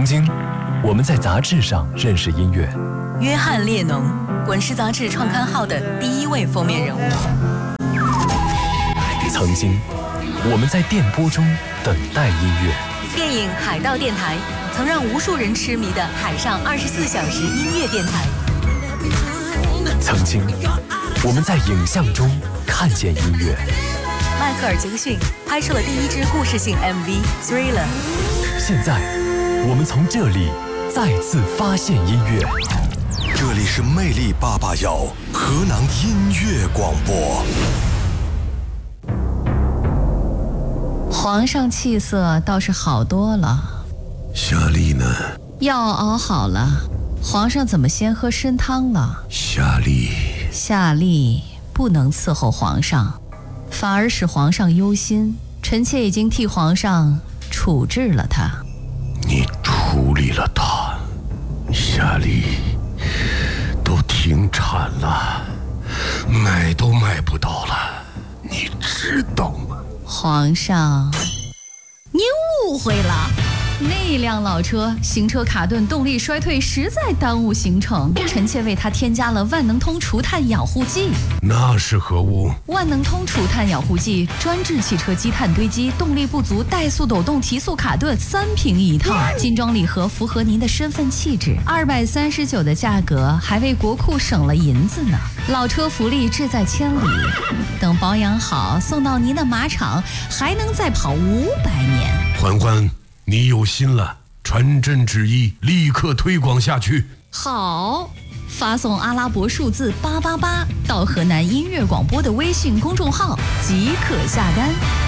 曾经，我们在杂志上认识音乐。 约翰列侬，滚石杂志创刊号的第1位封面人物。 曾经，我们在电波中等待音乐。 电影《海盗电台》曾让无数人痴迷的海上24小时音乐电台。 曾经，我们在影像中看见音乐。 迈克尔·杰克逊拍摄了第1支故事性 MV《Thriller》。 现在，我们从这里再次发现音乐。 这里是魅力881河南音乐广播。 皇上气色倒是好多了。 夏丽呢？ 药熬好了。皇上怎么先喝参汤了？ 夏丽不能伺候皇上，反而使皇上忧心。臣妾已经替皇上处置了他。 你处理了他？夏丽都停产了，买都买不到了，你知道吗？ 皇上，您误会了。那辆老车行车卡顿，动力衰退，实在耽误行程。臣妾为它添加了万能通除碳养护剂。 那是何物？ 万能通除碳养护剂专治汽车积碳堆积、动力不足、怠速抖动、提速卡顿，3瓶一套，精装礼盒，符合您的身份气质。239的价格，还为国库省了银子呢。老车福利志在千里，等保养好，送到您的马场，还能再跑500年。 嬛嬛，你有心了，传朕旨意，立刻推广下去。 好，发送阿拉伯数字888到河南音乐广播的微信公众号即可下单。